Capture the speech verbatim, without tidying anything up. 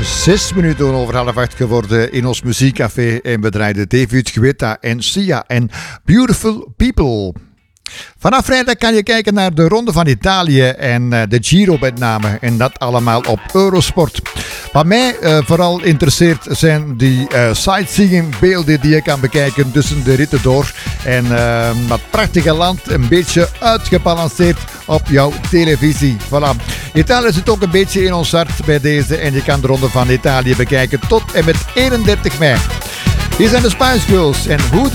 Zes minuten over half acht geworden in ons muziekcafé en we draaiden David Guetta en Sia en Beautiful People. Vanaf vrijdag kan je kijken naar de Ronde van Italië en uh, de Giro met name. En dat allemaal op Eurosport. Wat mij uh, vooral interesseert zijn die uh, sightseeingbeelden die je kan bekijken tussen de ritten door. En uh, dat prachtige land een beetje uitgebalanceerd op jouw televisie. Voilà. Italië zit ook een beetje in ons hart bij deze. En je kan de Ronde van Italië bekijken tot en met eenendertig mei. Hier zijn de Spice Girls en Who